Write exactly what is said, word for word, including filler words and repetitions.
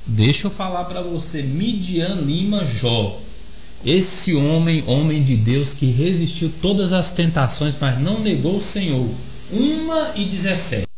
Deixa eu falar para você, Midian Lima Jó, esse homem, homem de Deus que resistiu todas as tentações, mas não negou o Senhor. Uma e dezessete.